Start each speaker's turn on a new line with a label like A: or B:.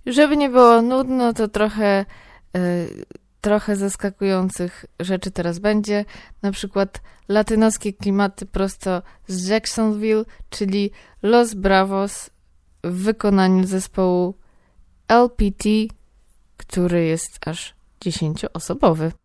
A: Żeby nie było nudno, to trochę zaskakujących rzeczy teraz będzie. Na przykład latynoskie klimaty prosto z Jacksonville, czyli Los Bravos w wykonaniu zespołu LPT, który jest aż 10-osobowy.